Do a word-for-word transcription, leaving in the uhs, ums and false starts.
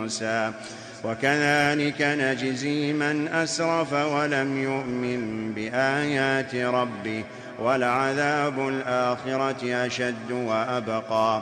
موسى وكذلك نجزي من أسرف ولم يؤمن بآيات ربه ولعذاب الآخرة أشد وأبقى